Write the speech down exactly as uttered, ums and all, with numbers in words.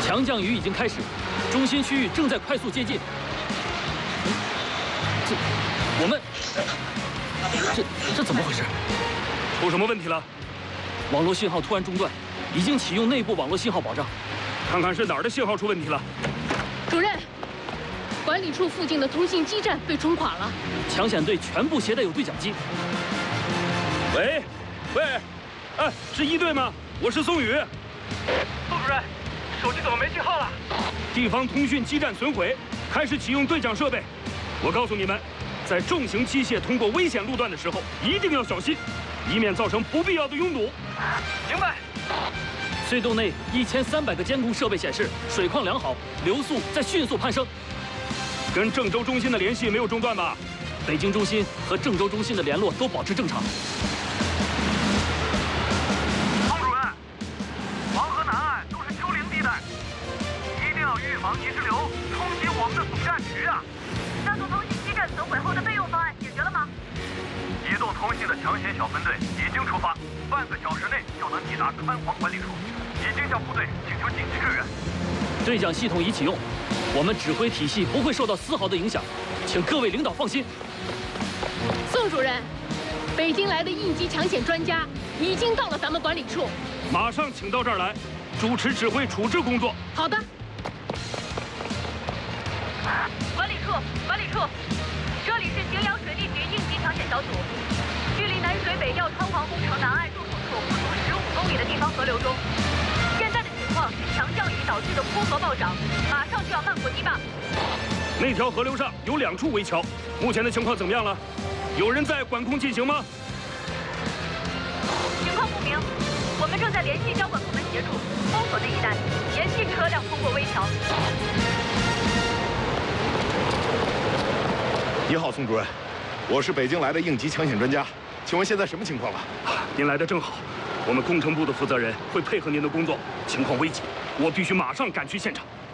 强降雨已经开始，中心区域正在快速接近。这，我们，这这怎么回事？ 出什么问题了？ 网络信号突然中断，已经启用内部网络信号保障。 看看是哪儿的信号出问题了。 主任，管理处附近的通信基站被冲垮了。 抢险队全部携带有对讲机。 喂，喂，哎，是一队吗？我是宋宇。 宋主任，手机怎么没信号了？ 地方通讯基站损毁，开始启用对讲设备。我告诉你们，在重型机械通过危险路段的时候，一定要小心，以免造成不必要的拥堵。 明白。 隧洞内一千三百个监控设备显示水况良好，流速在迅速攀升。 跟郑州中心的联系没有中断吧？ 北京中心和郑州中心的联络都保持正常。 宋主任，黄河南岸都是丘陵地带，一定要预防泥石流冲击我们的主战区啊！ 那座通信基站损毁后的备用方案解决了吗？ 移动通信的抢险小分队已经出发，半个小时内就能抵达川黄管理处，已经向部队请求紧急支援。 对讲系统已启用，我们指挥体系不会受到丝毫的影响，请各位领导放心。 宋主任，北京来的应急抢险专家已经到了咱们管理处， 马上请到这儿来，主持指挥处置工作。 好的。 管理处，管理处，这里是荥阳水利局应急抢险小组，距离南水北调川黄工程南岸入口处不足十五公里的地方河流中，现在的情况是强降雨导致的坡河暴涨，马上就要漫过堤坝。 那条河流上有两处围桥，目前的情况怎么样了？有人在管控进行吗？ 情况不明，我们正在联系交管部门协助封锁那一带，严禁车辆通过危桥。 你好，宋主任，我是北京来的应急抢险专家，请问现在什么情况了？ 您来的正好，我们工程部的负责人会配合您的工作，情况危急，我必须马上赶去现场。